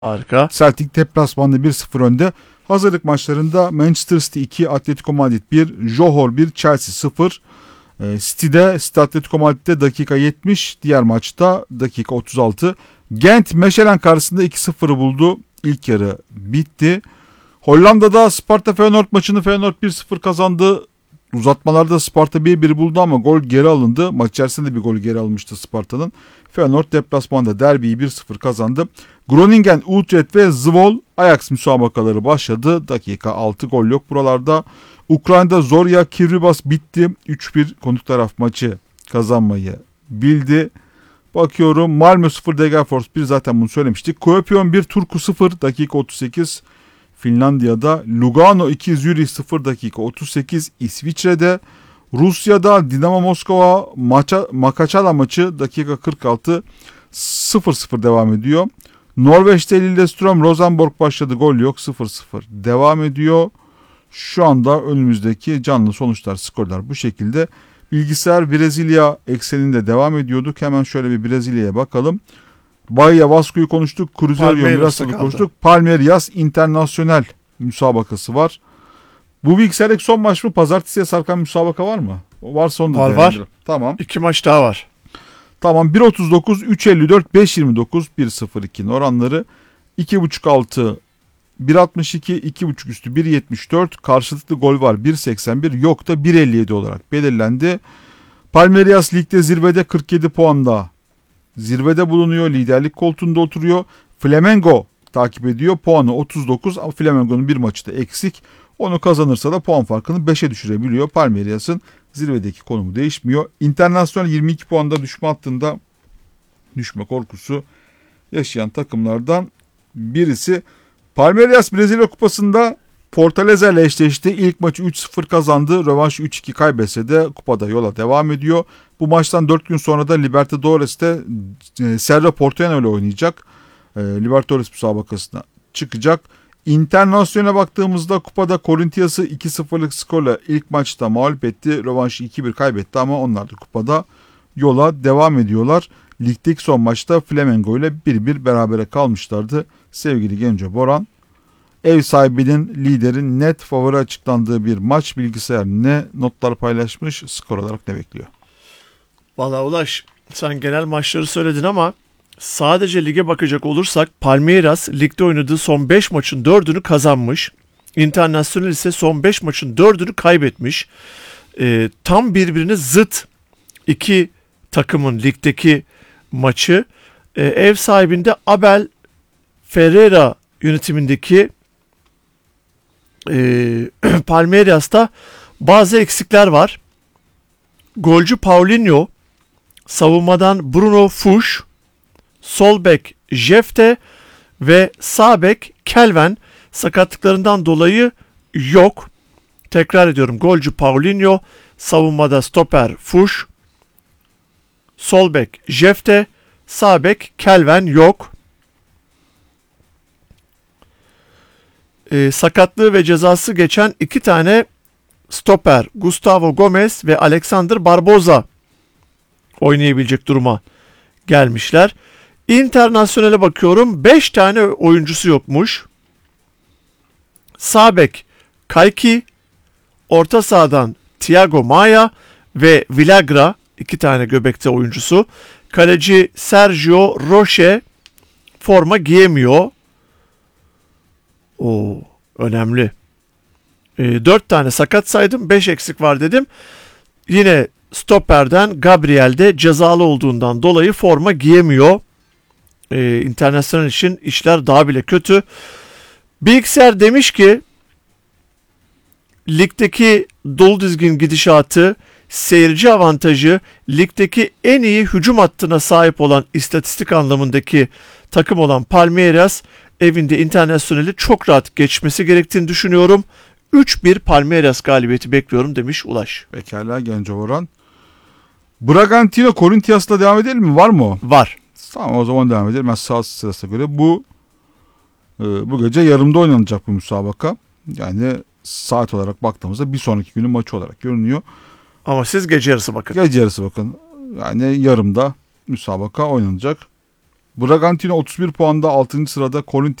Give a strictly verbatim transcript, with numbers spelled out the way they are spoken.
Harika. Celtic deplasmanda bir sıfır önde. Hazırlık maçlarında Manchester City iki, Atletico Madrid bir, Johor bir, Chelsea sıfır. E, City'de, City Atletico Madrid'de dakika yetmiş, diğer maçta dakika otuz altı. Gent Mechelen karşısında iki sıfırı buldu. İlk yarı bitti. Hollanda'da Sparta Feyenoord maçını Feyenoord bir sıfır kazandı. Uzatmalarda Sparta bir bir buldu ama gol geri alındı. Maç içerisinde bir gol geri alınmıştı Sparta'nın. Feyenoord deplasmanda derbiyi bir sıfır kazandı. Groningen, Utrecht ve Zwolle Ajax müsabakaları başladı. Dakika altı, gol yok buralarda. Ukrayna'da Zorya Kiribas bitti. üç bir konuk taraf maçı kazanmayı bildi. Bakıyorum, Malmö sıfır, Degerfors bir, zaten bunu söylemiştik. Kuopion bir, Turku sıfır, dakika otuz sekiz. Finlandiya'da Lugano iki, Zürih sıfır, dakika otuz sekiz. İsviçre'de, Rusya'da Dinamo Moskova maça, Makaçala maçı dakika kırk altı, sıfır sıfır devam ediyor. Norveç'te Lillestrøm Rosenborg başladı, gol yok, sıfır sıfır devam ediyor. Şu anda önümüzdeki canlı sonuçlar, skorlar bu şekilde. Bilgisayar Brezilya ekseninde devam ediyorduk. Hemen şöyle bir Brezilya'ya bakalım. Bahia Vasco'yu konuştuk. Cruzeiro Mirassol'u konuştuk. Palmeiras Internacional müsabakası var. Bu bilgisayardaki son maç mı? Pazartesiye sarkan müsabaka var mı? O varsa onu da var var. Tamam. İki maç daha var. Tamam. bir otuz dokuz, üç elli dört, beş yirmi dokuz, bir sıfır ikinin oranları. iki buçuk altı, bir altmış iki, iki buçuk üstü bir yetmiş dört, karşılıklı gol var bir seksen bir, yok da bir elli yedi olarak belirlendi. Palmeiras ligde zirvede kırk yedi puanda zirvede bulunuyor. Liderlik koltuğunda oturuyor. Flamengo takip ediyor. Puanı otuz dokuz ama Flamengo'nun bir maçı da eksik. Onu kazanırsa da puan farkını beşe düşürebiliyor. Palmeiras'ın zirvedeki konumu değişmiyor. Internacional yirmi iki puanda düşme hattında, düşme korkusu yaşayan takımlardan birisi. Palmeiras Brezilya Kupası'nda Fortaleza ile eşleşti. İlk maçı üç sıfır kazandı. Rövanşı üç iki kaybetse de kupada yola devam ediyor. Bu maçtan dört gün sonra da Libertadores'te Cerro Porteño ile oynayacak. Libertadores müsabakasına çıkacak. Internacional'e baktığımızda kupada Corinthians'ı iki sıfırlık skorla ilk maçta mağlup etti. Rövanşı iki bir kaybetti ama onlar da kupada yola devam ediyorlar. Ligdeki son maçta Flamengo ile bir bir berabere kalmışlardı. Sevgili Genco Boran, ev sahibinin, liderin net favori açıklandığı bir maç. Bilgisayar ne notlar paylaşmış, skor olarak ne bekliyor? Vallahi Ulaş, sen genel maçları söyledin ama sadece lige bakacak olursak Palmeiras ligde oynadığı son beş maçın dördünü kazanmış. Internacional ise son beş maçın dördünü kaybetmiş. Ee, tam birbirine zıt iki takımın ligdeki maçı. Ee, ev sahibinde Abel Ferreira yönetimindeki e, Palmeiras'ta bazı eksikler var. Golcü Paulinho, savunmadan Bruno Fuchs, sol bek Jefte ve sağ bek Kelvin sakatlıklarından dolayı yok. Tekrar ediyorum, golcü Paulinho, savunmada stoper Fuchs, sol bek Jefte, sağ bek Kelvin yok. E, sakatlığı ve cezası geçen iki tane stoper Gustavo Gomez ve Alexander Barboza oynayabilecek duruma gelmişler. Internacional'e bakıyorum, beş tane oyuncusu yokmuş. Sağ bek Kayki, orta sahadan Thiago Maia ve Villagra, iki tane göbekte oyuncusu. Kaleci Sergio Roche forma giyemiyor. O önemli. E, dört tane sakat saydım, beş eksik var dedim. Yine stoperden Gabriel de cezalı olduğundan dolayı forma giyemiyor. E, International için işler daha bile kötü. Bilgisayar demiş ki ligdeki dolu dizgin gidişatı, seyirci avantajı, ligdeki en iyi hücum hattına sahip olan, istatistik anlamındaki takım olan Palmeiras evinde International'i çok rahat geçmesi gerektiğini düşünüyorum. üç bir Palmeiras galibiyeti bekliyorum demiş Ulaş. Pekala Genco Boran. Bragantino Corinthians'la devam edelim mi? Var mı o? Var. Tamam, o zaman devam edelim. Ben saat sırasına göre bu e, bu gece yarımda oynanacak bu müsabaka. Yani saat olarak baktığımızda bir sonraki günün maçı olarak görünüyor. Ama siz gece yarısı bakın. Gece yarısı bakın. Yani yarımda müsabaka oynanacak. Bragantino otuz bir puanda altıncı sırada. Corinthians